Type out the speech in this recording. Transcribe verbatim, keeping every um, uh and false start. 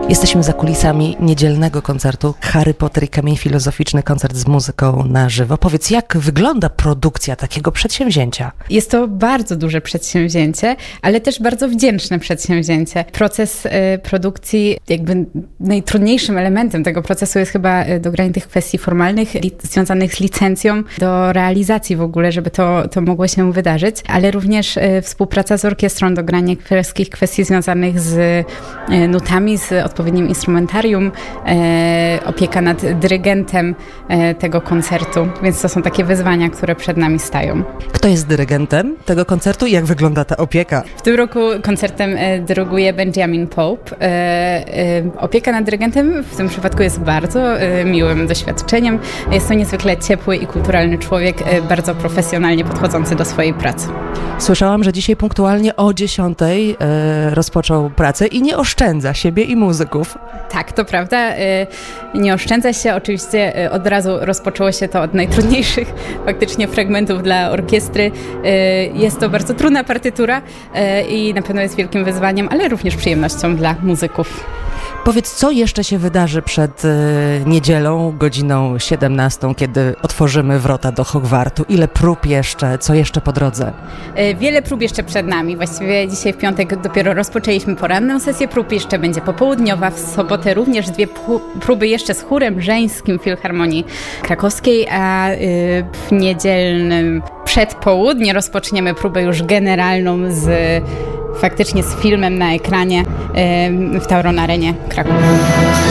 Jesteśmy za kulisami niedzielnego koncertu Harry Potter i Kamień Filozoficzny, koncert z muzyką na żywo. Powiedz, jak wygląda produkcja takiego przedsięwzięcia? Jest to bardzo duże przedsięwzięcie, ale też bardzo wdzięczne przedsięwzięcie. Proces y, produkcji, jakby najtrudniejszym elementem tego procesu jest chyba dogranie tych kwestii formalnych li, związanych z licencją do realizacji w ogóle, żeby to, to mogło się wydarzyć, ale również y, współpraca z orkiestrą, dogranie wszystkich kwestii związanych z y, nutami, z odpowiednim instrumentarium, e, opieka nad dyrygentem e, tego koncertu, więc to są takie wyzwania, które przed nami stają. Kto jest dyrygentem tego koncertu i jak wygląda ta opieka? W tym roku koncertem e, dyryguje Benjamin Pope. E, e, opieka nad dyrygentem w tym przypadku jest bardzo e, miłym doświadczeniem. Jest to niezwykle ciepły i kulturalny człowiek, e, bardzo profesjonalnie podchodzący do swojej pracy. Słyszałam, że dzisiaj punktualnie o dziesiątej e, rozpoczął pracę i nie oszczędza siebie i muzyków. Tak, to prawda. Nie oszczędza się. Oczywiście od razu rozpoczęło się to od najtrudniejszych faktycznie fragmentów dla orkiestry. Jest to bardzo trudna partytura i na pewno jest wielkim wyzwaniem, ale również przyjemnością dla muzyków. Powiedz, co jeszcze się wydarzy przed y, niedzielą, godziną siedemnastą, kiedy otworzymy wrota do Hogwartu? Ile prób jeszcze, co jeszcze po drodze? Wiele prób jeszcze przed nami. Właściwie dzisiaj w piątek dopiero rozpoczęliśmy poranną sesję prób, jeszcze będzie popołudniowa, w sobotę również dwie próby jeszcze z chórem żeńskim Filharmonii Krakowskiej, a y, w niedzielnym przedpołudnie rozpoczniemy próbę już generalną z faktycznie z filmem na ekranie w Tauron Arenie Kraków.